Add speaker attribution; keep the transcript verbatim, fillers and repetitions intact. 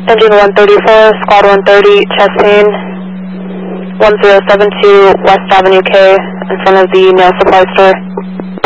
Speaker 1: Engine one thirty-four, squad one thirty, chest pain, one zero seven two West Avenue K, in front of the nail supply store.